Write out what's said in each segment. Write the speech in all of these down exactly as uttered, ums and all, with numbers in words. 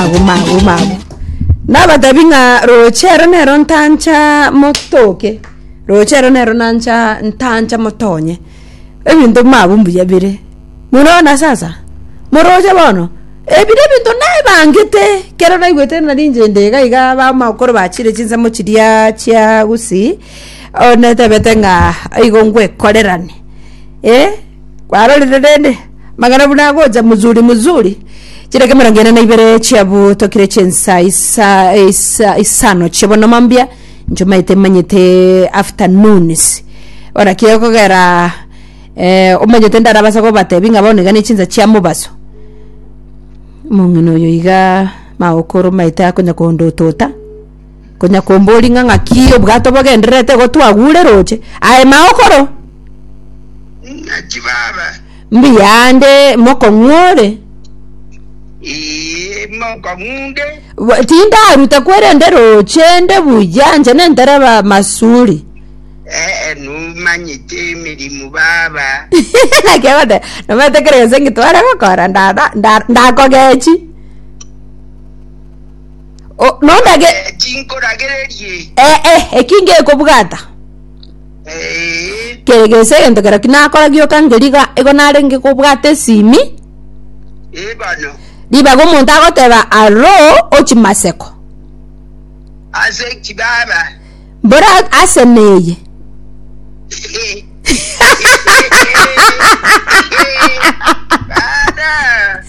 magu magu nabatabinga rochero nero ntancha motoke rochero nero nancha ntancha motonye ebintu mabu mbuyabire munaona sasa moroje bono ebire bintu naibangite kero naigwete narinje ndega iga ba makoro bachire chinza mochiria chia gusi ona tabetenga igongwe korerane eh kwarorerende magana buna goja muzuri muzuri chireke marangena na ibere chiabu tokire chensa isa isa isano chibono mambia njoma itemanyete afternoons ora kiyoko gara eh omanyete ndarabasa ko batebinga bonega ni chinza chia mubaso mungino yoiga maokoro maita konya kondo tota konya komboli nganga kiyo bwato bogenderete go twagure roche aye maokoro Nachibaba mbiyande moko ngore e moko ngunde tinda aruta kwerende roche nde bujanje nendereba masuri eh no manyite mirimu baba nakebade no matekereze ngitwara gukora ndada ndakogechi o no ndage chinkoragererie eh eh ekinge kubugata eh keregese ento kera kinakora gyo kangeriga ego narenge kubugate simi e bano diba go monta goteba aro ochimaseko ase kibaba bora aseneye Bada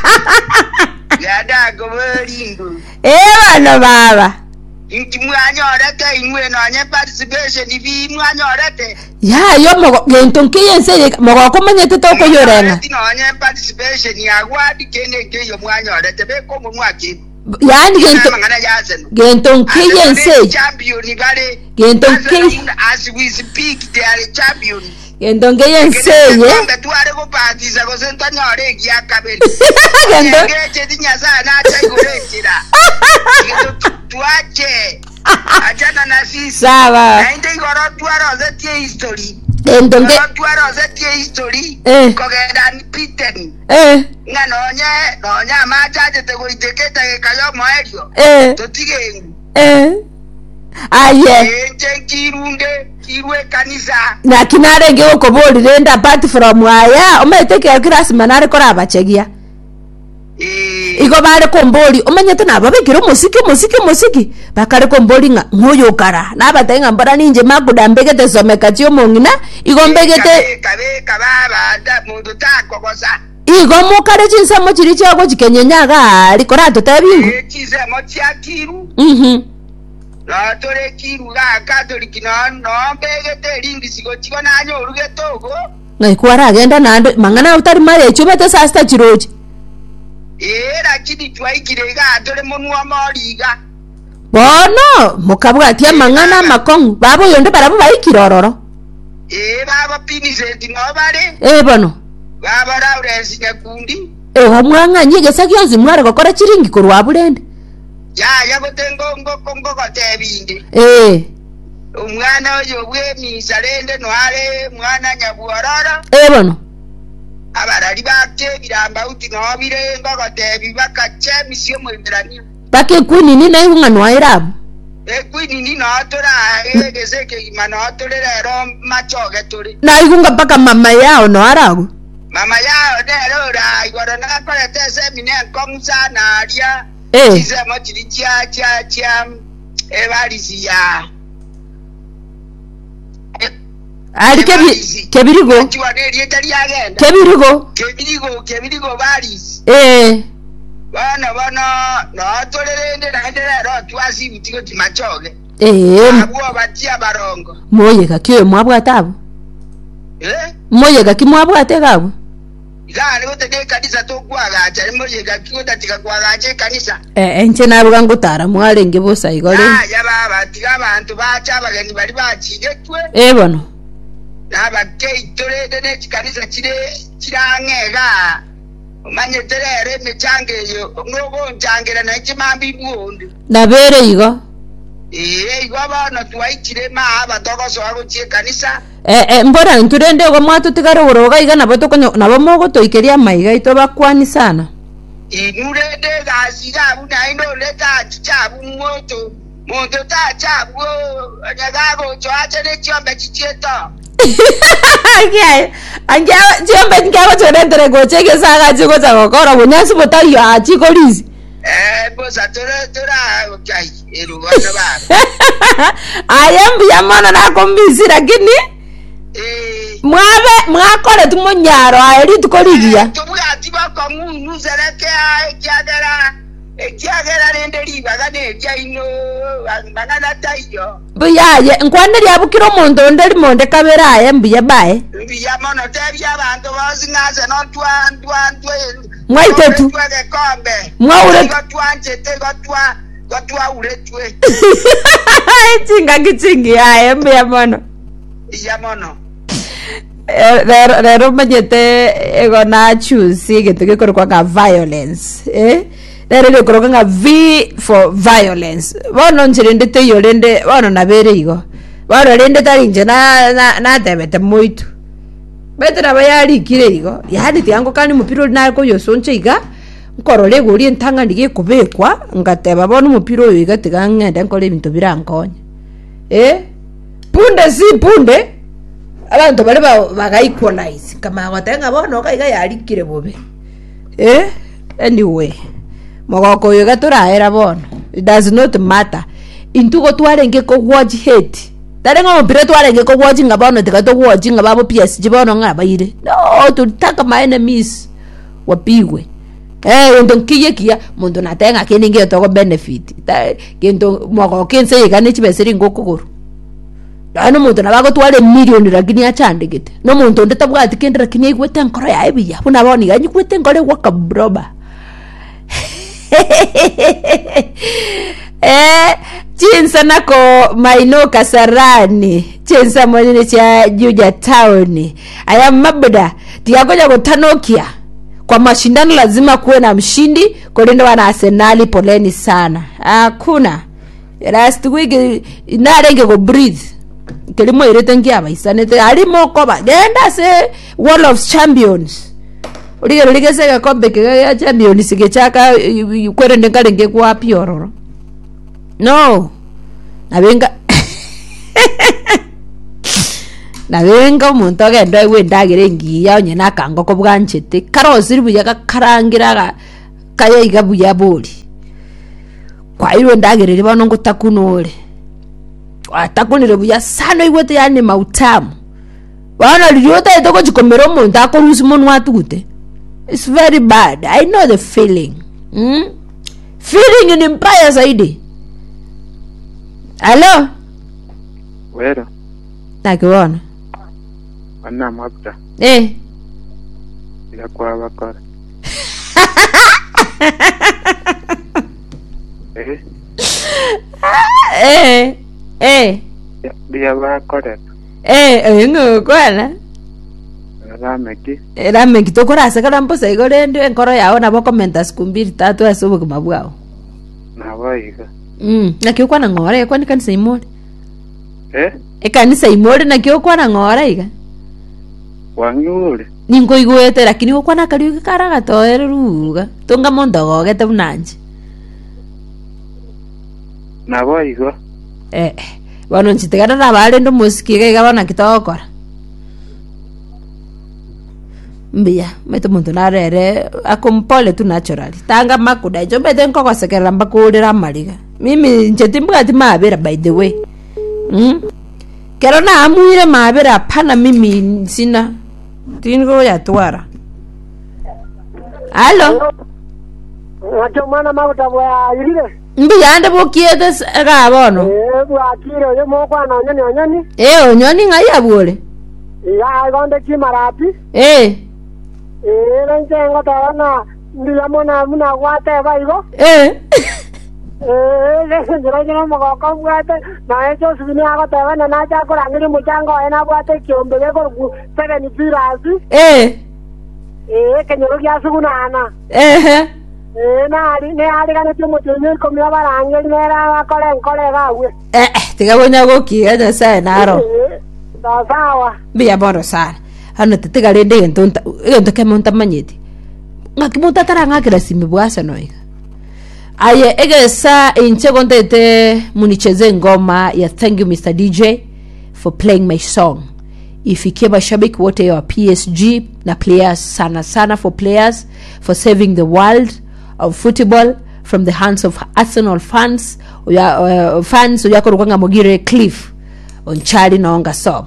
Gada gobelingo eh bano baba inti mwanyorete imwe nonye participation ivi mwanyorete ya yo mogo gento nkiyense mogo komanyete toko yorenga nonye participation ya gwadi kene ke yo mwanyorete be ko mwaki yani gento mangana yasen gento nkiyense champion bale gento nki as we speak they are champion gento nkiyense ye ngombe tuare ko patiza ko senta nyore ya kabeli gento ngeje dinyasa na chaigurechira tuache achana na sisi sawa nainde igoro tuaro zetie history gento nge tuaro zetie history eh kogeda ni piten eh ngano nye no nya machaje te goiteketa ke kayo moerio eh totige eh aye enje kirunde kirwe kanisa na kinare nge okobori renda apart from aya ometeke class manare kora bachegia eh igo bare kombori omanyete nabo bekiro musiki musiki musiki bakare kombori nga ngoyo kara nabatenga mbara ninje maguda mbegete someka tio mongina igo mbegete kabe kababa da mundu takokosa igo mukare chinsa mochiri chago chikenyenyaga ari kora totabingu eh chize mochia kiru mhm la tore kiru ga katoliki no no mbegete ringi sigo chigo nanyo urugetogo ngai kwara agenda nando mangana utari mare chubete sasta chiroji era kidi twaikire ga tore munwa moriga bono mukabwatia mangana makongu babo yonde barabo baikirororo eh baba piniseti no bare eh bono baba Lawrence Nyakundi eh hamwanga nyige sakyanzi mware gokora chiringi kurwa burende ya yagotengo ngoko ngoko tebinde eh umwana oyo bwemi sarende nware mwana nyabuororo eh bono abarari bake biramba uti no bire ngoko tebi bakache misio mwenderani bake kwini na ingano airabu e kwini ni no tora egezeke imano tore rero machoge tore na igunga paka mama yao no aragu mama yao dero ra igoro na kore tese mine komsa na aria eh chize mo chiri chia chia chia e barisi ya ari kebi kebirigo chiwane rietari agenda kebirigo kebirigo kebirigo barisi eh bana bana no torerende na ndera ro twasi bitigo timachoge eh abo batia barongo moye kakyo mwabwatabu eh moye kakimwabwate gabo igane gutege kanisa to kwagacha moye kakyo datika kwagacha kanisa eh enche nabwa ngutara mwarenge bosa igore ya ya baba tiga abantu bacha bageni bari bachigekwe eh bono naba keitorende ne kanisa kire kirangega umanye terere mechange yo ngogo njangera na kimambi buonde nabere igo eh igo bana twaikire ma abatogo so agochie kanisa eh eh mbora nturende go mwatu tigaro uroga iga nabo tokonyo nabo mogo toikeria maiga ito bakwani sana inurede gasiga buna ino leta chabu moto moto ta chabu nyagago choache ne chiombe chichieto okay anja chiombe ngabo chorendere gochege saga chigo chagokora bunyasu botayo achikorizi eh bosa tora tora okay eruwana ba ayambi yamana na kombisi lakini eh mwabe mwakore tumonyaro ayeri tukorigia tubwati bakomu nuzereke akyagera ekyagera renderi bagane kyaino bagana tayo buyaye nkwaneri abukiro mondo nderi monde kabera ayambi yabaye biya mono tebya abantu bazingaze no twa twa twa mwaitetu mwaure twanje te gotwa gotwa uretwe chinga kichingi ayambi yamono yamono Rero rero manyete ego na choose gitu gikorwa ka violence eh rero gikorwa nga V for violence bono njirinde te yorende bono nabere igo bono rende tarinje na na na tebete moitu betera bayari kire igo yani tiango kani mupiro nako yosonche iga nkorole guri ntanga ndige kubekwa ngateba bono mupiro uyu igatiga ngende nkole ibintu birankonya eh punde si punde abantu bari baga equalize kama watenga bono kaiga yarikire bobe eh anyway mogoko yoga turaera bono it does not matter intugo twarenge ko watch hate tarenga mpire twarenge ko watch ngabono tikato watch ngababo P S G bono ngabaire no tutaka my enemies wapigwe eh ndo kiye kiya muntu natenga keninge to benefit kento mogoko nse yigane chibeseri ngokuguru ano muntu nabago twale million lakini achandegete no muntu ndetabwati kendera kinya igwete nkoro ya ebiya buna boni ganyi kwete ngore waka broba eh chinsa nako maino Kasarani chinsa mwenye cha Juja town aya mabda tiagoja gutanokia kwa mashindano lazima kuwe na mshindi kolendo wana Arsenal poleni sana hakuna last week inarenge go breathe kelimo irete ngia baisanete alimo koba genda se World of Champions ulige ulige se kombe ke ya champions ke chaka kwerende kalenge kwa piororo no nabenga nabenga umuntu agenda wendagire ngiya onye nakango ko bwanchete karosiri buya kakarangiraga kaya igabuya boli kwa iwe ndagire ribano ngo takunore atakunire buya sano igwete yani mautamu bana liyota itoko jikomero umuntu akorusi muntu watugute. It's very bad. I know the feeling. Hmm? Feeling ni mbaya zaidi. Hello? Wero. Nakiona. Wana mabda. Eh. Ila kwa bakora. Eh. Eh. Eh. Dia bakora. Eh, ngo kwana. Rameki. Rameki tokora sakala mposa igore ndio enkoro yao na boko mentas kumbiri tatu asubu kumabwao. Na waiga. Mm, na kyo kwana ngore kwani kanisa imore. Eh? E kanisa imore na kyo kwana ngore iga. Wangure. Ningo igwete lakini kwana kali karaga toere ruga. Tonga mondogo gete bunanje. Na waiga. Eh. Wano nchitegana na bale ndo musikiga igabana kitokora. Mbia, meto muntu narere akompole tu naturally. Tanga makuda jo bete nkoko sekera mbakurira maliga. Mimi nchetimbuka ati mabera by the way. Mm. Kero na amuire mabera pana mimi sina. Tingo ya twara. Allo. Wacho mana mabuta bwa irire. Mbia ande bokiete ga bono. Eh bwa kiro yo mo kwa na nyoni nyoni. Eh onyoni ngai abule. Ya gonde kimarati. Eh. Eh ranjengo tawana ndiya mona muna kwate baigo. Eh. Eh le njira mo ko kwate na echo sini ako tawana na cha ko rangiri muchango ena kwate kiombe ko ku sega ni pirasi. Eh. Eh kenyoro kya sugunana. Eh. Eh na ari ne ari kana tumo tumo ko mi abarangiri nera kole kole gawe. Eh tigabonya gokiga na sai naro. Sawa. Mbia bono sana. Hano tetiga rende ntonta nto kemonta manyeti. ngakimuta taranga kila simu bwasa noiga aye egesa inche kontete municheze ngoma ya thank you Mister D J for playing my song. Ifikie mashabiki wote wa P S G na players sana sana for players for saving the world of football from the hands of Arsenal fans uya uh, fans uya korukanga Mogire Cliff onchali naonga sobo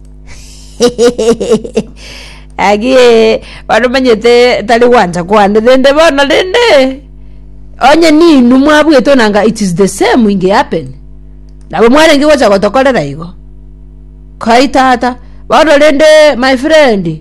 agie warumanyete tali wanja kwande dende bona dende onye ni numwabu etonanga it is the same winge happen nabo mware ngiwo cha kotokolera iko kaitata bado dende my friend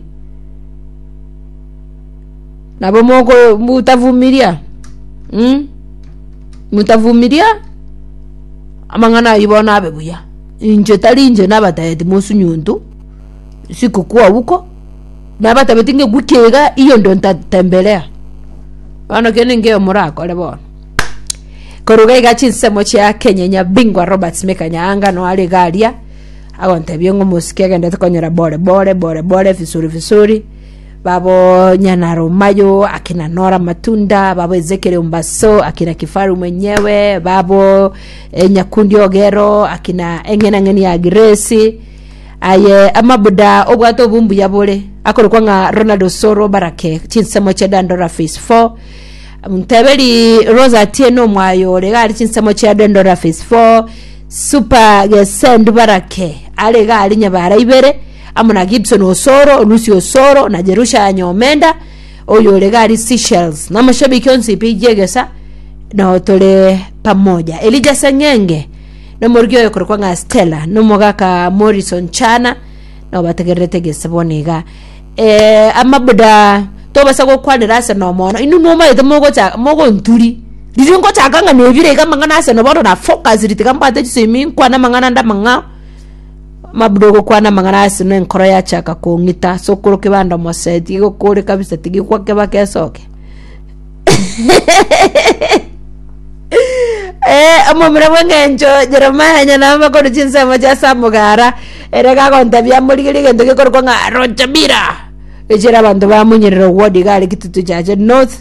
nabo moko mutavumilia mm mutavumilia amangana ibona abebuya inje tali inje nabatayeti musu nyuntu sikukuwa huko nabata betinge gukega iyo ndo ntatembelea bano kene ngeo murako lebo koruga igachinsemo cha Kenya nya bingwa Robert Mekanyanga no ali galia agonte byengo musikega ndete konyera bore bore bore bore fisuri fisuri babo Nyanaro Mayo akina Nora Matunda babo Ezekiel Umbaso akina Kifaru mwenyewe babo e, Nyakundi Ogero akina engena ngeni ya Grace aye amabuda obwato bumbu yabole akorwa nga Ronaldo Soro Barake chinsemo cha Dandora Phase four mtebeli Rosa Tieno mwayo legali chinsemo cha Dandora Phase four Super Gesend Barake alega alinya bara ibere amuna Gibson Osoro Lucy Osoro na Jerusha Nyomenda oyo legali Seychelles na mashabiki onsi pijegesa na otole pamoja Elijah Sanyenge no morgyo yokorwa nga Stella no mogaka Morrison Chana no bategerete gesaboniga eh amabuda to basako kwanirasa no mono inu no mayete mogo cha mogo nturi liringo cha kanga nebire kama ngana se no bodo na focus ritika mbate chisemi kwana mangana nda manga mabudogo kwana mangana se no enkoro ya chaka kongita sokoro kibanda moseti go kore kabisa tigi kwa keba kesoke eh amomera mwengenjo Jeremiah nyana makoro chinsemo cha Samugara erega kontabya muri gende gekorwa nga Rojamira ejera bantu bamunyerero wodi gali kitutu jaje North